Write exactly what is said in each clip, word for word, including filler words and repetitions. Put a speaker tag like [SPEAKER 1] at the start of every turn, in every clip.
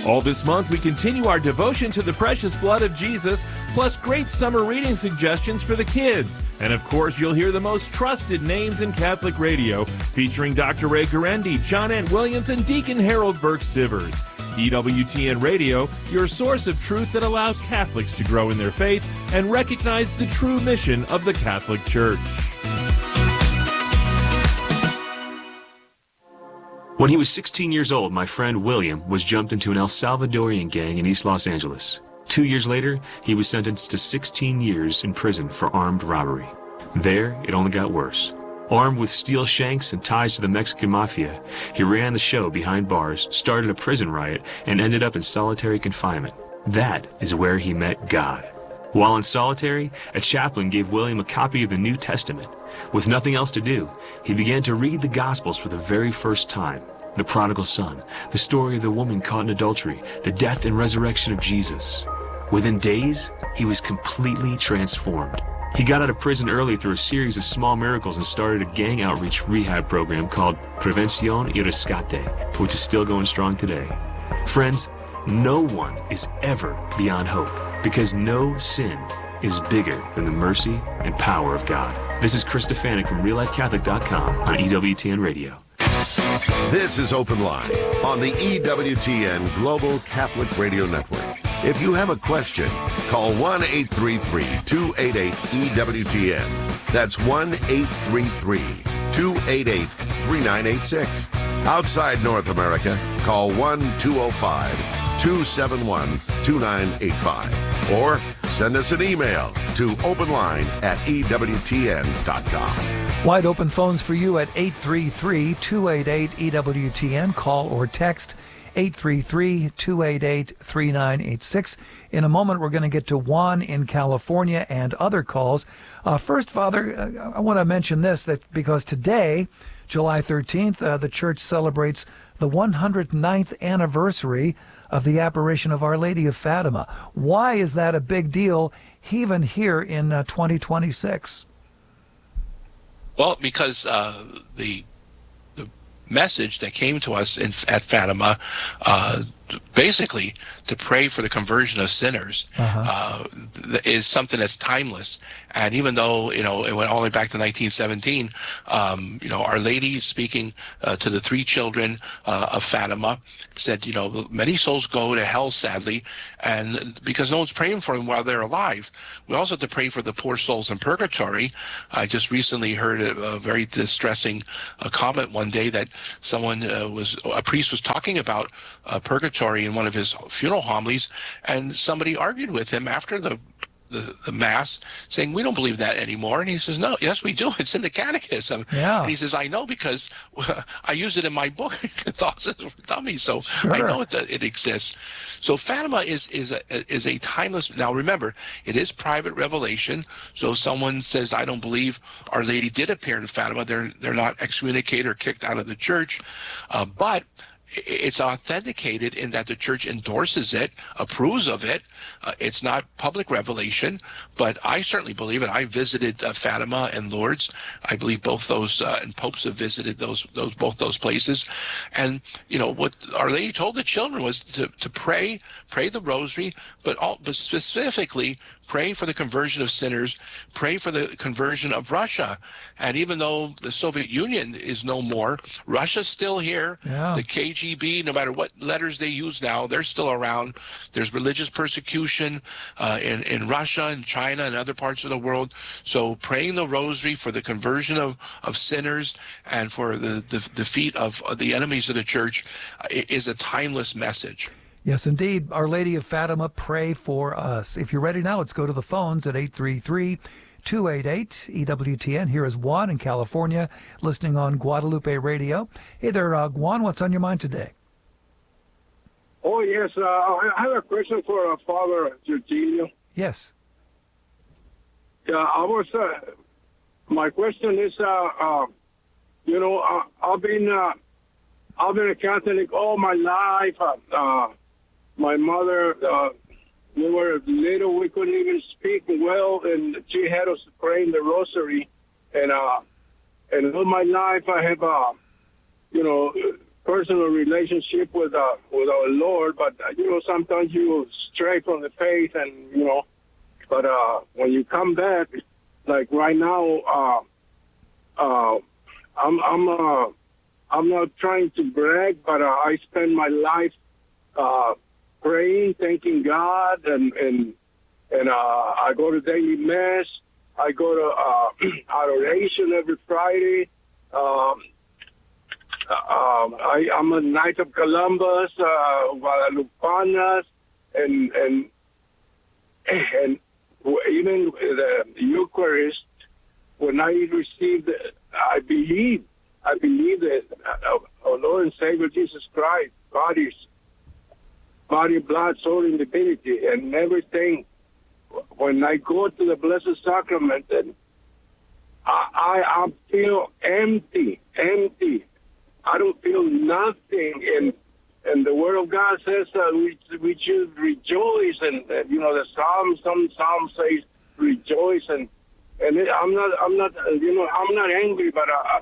[SPEAKER 1] All this month, we continue our devotion to the precious blood of Jesus, plus great summer reading suggestions for the kids. And of course, you'll hear the most trusted names in Catholic radio, featuring Doctor Ray Guarendi, John Ant Williams, and Deacon Harold Burke Sivers. E W T N Radio, your source of truth that allows Catholics to grow in their faith and recognize the true mission of the Catholic Church.
[SPEAKER 2] When he was sixteen years old, my friend William was jumped into an El Salvadorian gang in East Los Angeles. Two years later, he was sentenced to sixteen years in prison for armed robbery. There, it only got worse. Armed with steel shanks and ties to the Mexican mafia, he ran the show behind bars, started a prison riot, and ended up in solitary confinement. That is where he met God. While in solitary, a chaplain gave William a copy of the New Testament. With nothing else to do, he began to read the Gospels for the very first time. The prodigal son, the story of the woman caught in adultery, the death and resurrection of Jesus. Within days, he was completely transformed. He got out of prison early through a series of small miracles and started a gang outreach rehab program called Prevención y Rescate, which is still going strong today. Friends, no one is ever beyond hope, because no sin is bigger than the mercy and power of God. This is Chris Stefanik from Real Life Catholic dot com on E W T N Radio.
[SPEAKER 3] This is Open Line on the E W T N Global Catholic Radio Network. If you have a question, call one eight three three, two eight eight, E W T N. That's one eight three three, two eight eight, three nine eight six. Outside North America, call one two oh five, two seven one, two nine eight five. Or send us an email to openline at E W T N dot com.
[SPEAKER 4] Wide open phones for you at eight three three, two eight eight, E W T N. Call or text eight three three, two eight eight, three nine eight six. In a moment, we're going to get to Juan in California and other calls. Uh, first, Father, uh, I want to mention this, that because today, July thirteenth, uh, the Church celebrates the one hundred ninth anniversary of the apparition of Our Lady of Fatima. Why is that a big deal, even here in uh, twenty twenty-six?
[SPEAKER 5] Well, because uh, the the message that came to us in, at Fatima, uh, basically to pray for the conversion of sinners, uh-huh. uh, is something that's timeless. And even though, you know, it went all the way back to nineteen seventeen, um, you know, Our Lady speaking uh, to the three children uh, of Fatima said, you know, many souls go to hell, sadly, and because no one's praying for them while they're alive. We also have to pray for the poor souls in purgatory. I just recently heard a, a very distressing uh, comment one day that someone uh, was, a priest was talking about uh, purgatory in one of his funeral homilies, and somebody argued with him after the The, the Mass, saying, we don't believe that anymore. And he says, no, yes, we do. It's in the Catechism.
[SPEAKER 4] Yeah.
[SPEAKER 5] And he says, I know because uh, I use it in my book, Thoughts for Dummies, so
[SPEAKER 4] Sure.
[SPEAKER 5] I know it, it exists. So Fatima is is a, is a timeless. Now remember, it is private revelation. So if someone says, I don't believe Our Lady did appear in Fatima, they're they're not excommunicated or kicked out of the church. Uh, but it's authenticated in that the church endorses it, approves of it. Uh, it's not public revelation, but I certainly believe it. I visited uh, Fatima and Lourdes. I believe both those, uh, and popes have visited those, those, both those places. And, you know, what Our Lady told the children was to, to pray, pray the rosary, but, all, but specifically pray for the conversion of sinners, pray for the conversion of Russia. And even though the Soviet Union is no more, Russia's still here.
[SPEAKER 4] Yeah.
[SPEAKER 5] The K G B, no matter what letters they use now, they're still around. There's religious persecution uh, in, in Russia and China and other parts of the world. So praying the rosary for the conversion of, of sinners and for the, the defeat of the enemies of the church uh, is a timeless message.
[SPEAKER 4] Yes, indeed. Our Lady of Fatima, pray for us. If you're ready now, let's go to the phones at eight three three, two eight eight, E W T N. Here is Juan in California, listening on Guadalupe Radio. Hey there, uh, Juan, what's on your mind today?
[SPEAKER 6] Oh, yes. Uh, I have a question for uh, Father Virgilio.
[SPEAKER 4] Yes.
[SPEAKER 6] Yeah, I was, uh, my question is, uh, uh, you know, uh, I've been, uh, I've been a Catholic all my life. Uh, uh, my mother, uh, we were little, we couldn't even speak well, and she had us praying the rosary. And, uh, and all my life I have, uh, you know, personal relationship with uh, with our Lord, but uh, you know, sometimes you stray from the faith, and you know, but uh, when you come back, like right now, uh, uh, I'm I'm uh, I'm not trying to brag, but uh, I spend my life uh, praying, thanking God, and and and uh, I go to daily mass. I go to uh, adoration every Friday. Um, um, I, I'm a Knight of Columbus, uh, Guadalupanas, and and and even the Eucharist. When I received, I believe, I believe that our Lord and Savior Jesus Christ, bodies, body, blood, soul, and divinity, and everything. When I go to the Blessed Sacrament, and I, I, I feel empty, empty. I don't feel nothing. And and the Word of God says that we we should rejoice. And, and you know, the Psalm, some Psalm says rejoice. And and it, I'm not, I'm not, you know, I'm not angry, but I,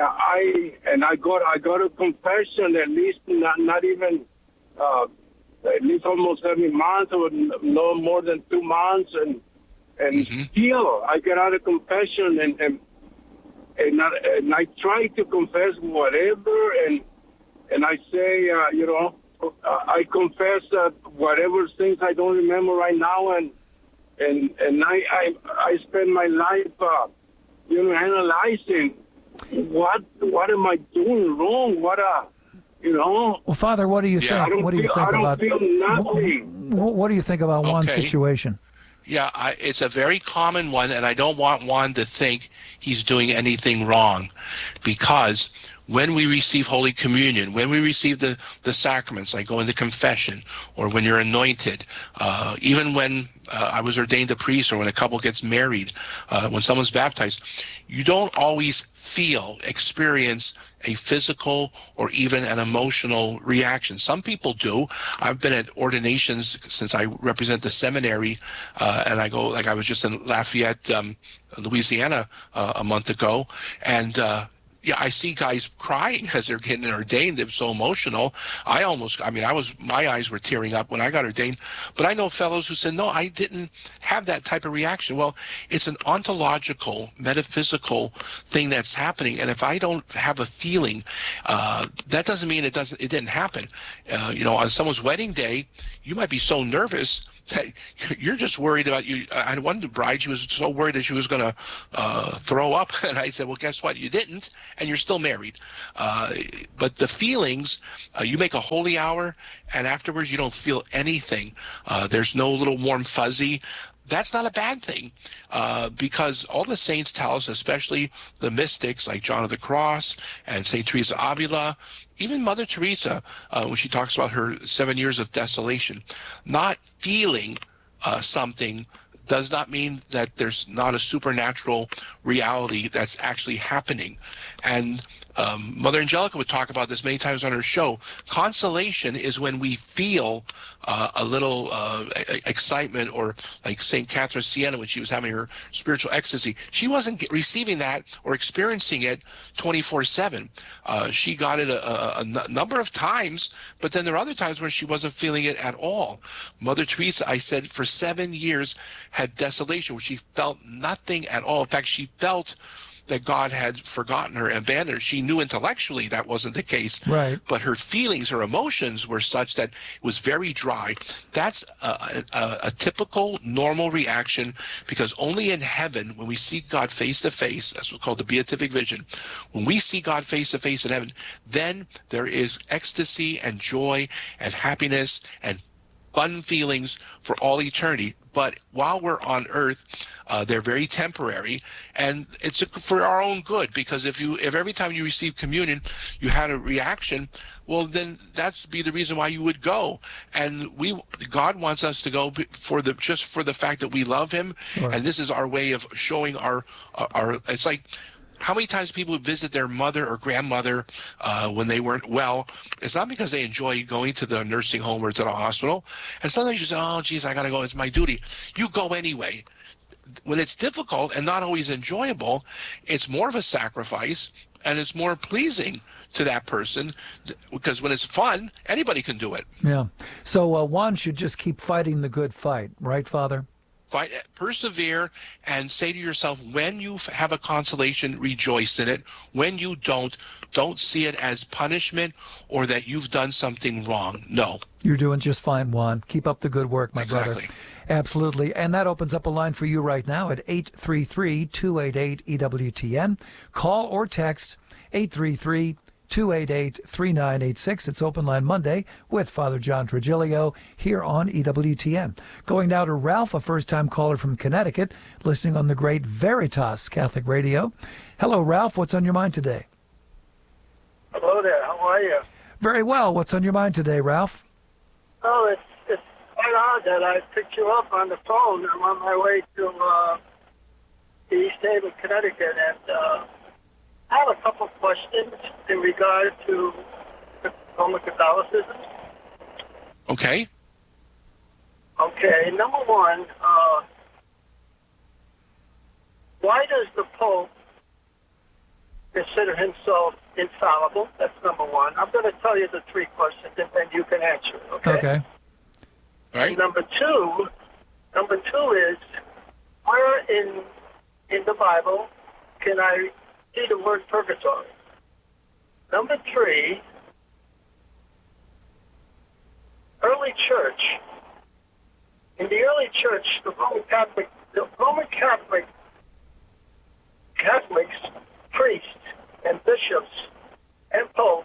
[SPEAKER 6] I and I got I got a confession at least not not even. Uh, at least almost every month, or no more than two months, and and mm-hmm. still I get out of confession, and and and I, and I try to confess whatever, and and I say, uh, you know, uh, I confess uh, whatever things I don't remember right now, and and and I I, I spend my life, uh, you know, analyzing what what am I doing wrong, what uh You know.
[SPEAKER 4] Well, Father, what do you
[SPEAKER 5] yeah,
[SPEAKER 4] think? What do you
[SPEAKER 6] feel,
[SPEAKER 4] think
[SPEAKER 6] I don't
[SPEAKER 4] about?
[SPEAKER 6] Feel nothing.
[SPEAKER 4] What, what do you think about
[SPEAKER 5] okay.
[SPEAKER 4] Juan's situation?
[SPEAKER 5] Yeah, I, it's a very common one, and I don't want Juan to think he's doing anything wrong, because when we receive Holy Communion, when we receive the, the sacraments, like going to confession, or when you're anointed, uh, even when uh, I was ordained a priest, or when a couple gets married, uh, when someone's baptized, you don't always feel, experience a physical or even an emotional reaction. Some people do. I've been at ordinations since I represent the seminary, uh, and I go, like I was just in Lafayette, um, Louisiana uh, a month ago, and uh, yeah, I see guys crying as they're getting ordained. They're so emotional. I almost, I mean, I was, my eyes were tearing up when I got ordained. But I know fellows who said, no, I didn't have that type of reaction. Well, it's an ontological, metaphysical thing that's happening. And if I don't have a feeling, uh, that doesn't mean it doesn't, it didn't happen. Uh, you know, on someone's wedding day, you might be so nervous that you're just worried about you. I had one bride, she was so worried that she was going to uh, throw up. And I said, well, guess what? You didn't, and you're still married. Uh, but the feelings, uh, you make a holy hour, and afterwards you don't feel anything. Uh, there's no little warm fuzzy. That's not a bad thing, uh, because all the saints tell us, especially the mystics like John of the Cross and Saint Teresa Avila, even Mother Teresa, uh, when she talks about her seven years of desolation, not feeling uh, something does not mean that there's not a supernatural reality that's actually happening. And um, Mother Angelica would talk about this many times on her show. Consolation is when we feel uh, a little uh, excitement, or like Saint Catherine of Siena when she was having her spiritual ecstasy. She wasn't receiving that or experiencing it twenty-four seven. Uh, she got it a, a, a n- number of times, but then there are other times when she wasn't feeling it at all. Mother Teresa, I said, for seven years had desolation, where she felt nothing at all. In fact, she felt that God had forgotten her and abandoned her. She knew intellectually that wasn't the case,
[SPEAKER 4] right?
[SPEAKER 5] But her feelings, her emotions were such that it was very dry. That's a, a, a typical normal reaction, because only in heaven, when we see God face to face, that's what's called the beatific vision, when we see God face to face in heaven, then there is ecstasy and joy and happiness and fun feelings for all eternity. But while we're on earth, uh, they're very temporary, and it's for our own good, because if you, if every time you receive communion, you had a reaction, well, then that's be the reason why you would go. And we, God wants us to go for the, just for the fact that we love him. Sure. And this is our way of showing our, our, it's like, how many times people visit their mother or grandmother uh, when they weren't well? It's not because they enjoy going to the nursing home or to the hospital. And sometimes you say, oh, geez, I got to go. It's my duty. You go anyway. When it's difficult and not always enjoyable, it's more of a sacrifice. and it's more pleasing to that person, because when it's fun, anybody can do it.
[SPEAKER 4] Yeah. So uh, one should just keep fighting the good fight, right, Father?
[SPEAKER 5] Fight, persevere, and say to yourself, when you have a consolation, rejoice in it. When you don't, don't see it as punishment or that you've done something wrong. No.
[SPEAKER 4] You're doing just fine, Juan. Keep up the good work, my
[SPEAKER 5] exactly.
[SPEAKER 4] brother. Absolutely. And that opens up a line for you right now at eight three three, two eight eight, E W T N. Call or text eight three three, two eight eight, three nine eight six. It's Open Line Monday with Father John Trigilio here on E W T N. Going now to Ralph, a first-time caller from Connecticut, listening on the great Veritas Catholic Radio. Hello, Ralph. What's on your mind today?
[SPEAKER 7] Hello there. How are you?
[SPEAKER 4] Very well. What's on your mind today, Ralph?
[SPEAKER 7] Oh, it's, it's quite odd that I picked you up on the phone. I'm on my way to uh, the East Haven, Connecticut, and uh, I have a couple of questions in regard to Roman Catholicism.
[SPEAKER 5] Okay.
[SPEAKER 7] Okay, number one, uh, why does the Pope consider himself infallible? That's number one. I'm going to tell you the three questions, and then you can answer it, okay?
[SPEAKER 4] Okay.
[SPEAKER 5] Right.
[SPEAKER 7] And number two, number two is, where in in the Bible can I see the word purgatory? Number three, early church. In the early church, the Roman Catholic, the Roman Catholic Catholics, priests and bishops and popes,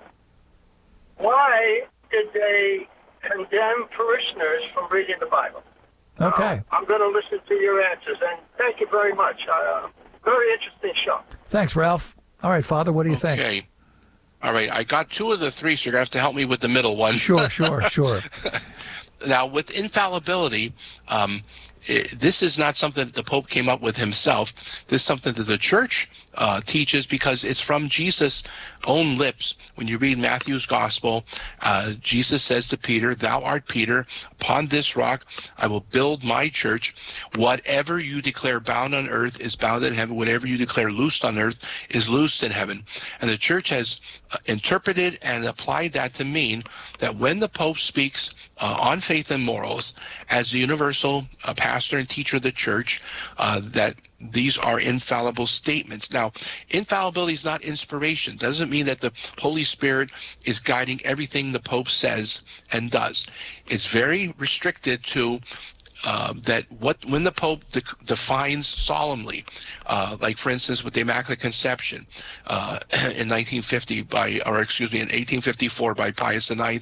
[SPEAKER 7] why did they condemn parishioners from reading the Bible?
[SPEAKER 4] Okay.
[SPEAKER 7] Uh, I'm going to listen to your answers, and thank you very much. Uh, very interesting show.
[SPEAKER 4] Thanks, Ralph. All right, Father, what do you
[SPEAKER 5] okay.
[SPEAKER 4] think?
[SPEAKER 5] Okay. All right. I got two of the three, so you're going to have to help me with the middle one.
[SPEAKER 4] Sure, sure, sure.
[SPEAKER 5] Now, with infallibility, um, it, this is not something that the Pope came up with himself. This is something that the Church uh, teaches, because it's from Jesus' own lips. When you read Matthew's Gospel, uh, Jesus says to Peter, "Thou art Peter, upon this rock I will build my church. Whatever you declare bound on earth is bound in heaven. Whatever you declare loosed on earth is loosed in heaven." And the Church has uh, interpreted and applied that to mean that when the Pope speaks uh, on faith and morals as the universal uh, pastor and teacher of the Church, uh, that these are infallible statements. Now, infallibility is not inspiration. Doesn't mean that the Holy Spirit is guiding everything the Pope says and does. It's very restricted to Uh, that what when the Pope de- defines solemnly, uh, like for instance with the Immaculate Conception uh, in nineteen fifty by, or excuse me, in eighteen fifty-four by Pius the Ninth,